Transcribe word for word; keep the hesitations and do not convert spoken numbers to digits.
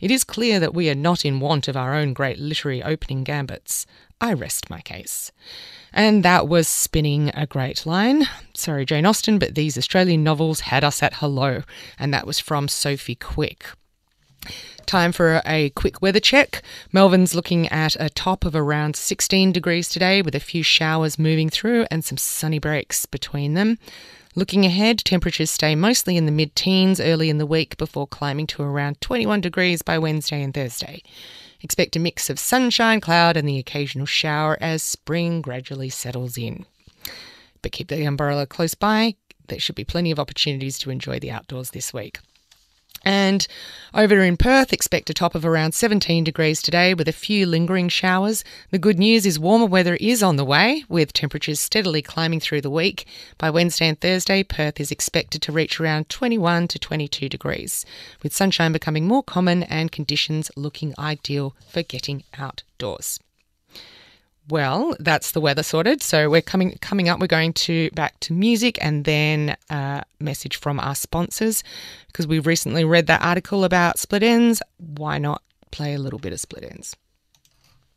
it is clear that we are not in want of our own great literary opening gambits. I rest my case. And that was spinning a great line. Sorry, Jane Austen, but these Australian novels had us at hello. And that was from Sophie Quick. Time for a quick weather check. Melbourne's looking at a top of around sixteen degrees today, with a few showers moving through and some sunny breaks between them. Looking ahead, temperatures stay mostly in the mid-teens early in the week before climbing to around twenty-one degrees by Wednesday and Thursday. Expect a mix of sunshine, cloud and the occasional shower as spring gradually settles in. But keep the umbrella close by. There should be plenty of opportunities to enjoy the outdoors this week. And over in Perth, expect a top of around seventeen degrees today with a few lingering showers. The good news is warmer weather is on the way, with temperatures steadily climbing through the week. By Wednesday and Thursday, Perth is expected to reach around twenty-one to twenty-two degrees, with sunshine becoming more common and conditions looking ideal for getting outdoors. Well, that's the weather sorted. So we're coming coming up. We're going to back to music and then a message from our sponsors, because we've recently read that article about split ends. Why not play a little bit of split ends?